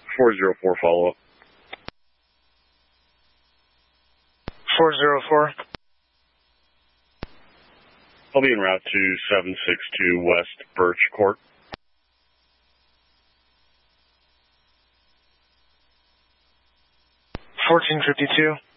404 follow-up. 404. I'll be en route to 762 West Birch Court. 1452.